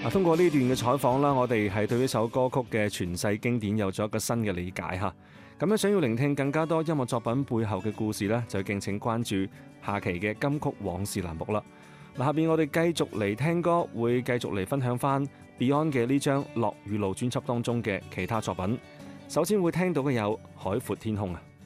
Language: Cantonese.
通過呢段嘅採訪啦，我哋係對呢首歌曲嘅傳世經典有咗一個新嘅理解嚇。咁樣想要聆聽更加多音樂作品背後嘅故事呢，就敬請關注下期嘅金曲往事欄目啦。下邊我哋繼續嚟聽歌，會繼續嚟分享翻 Beyond 嘅呢張《樂與怒》專輯當中嘅其他作品。首先會聽到嘅有《海闊天空》啊。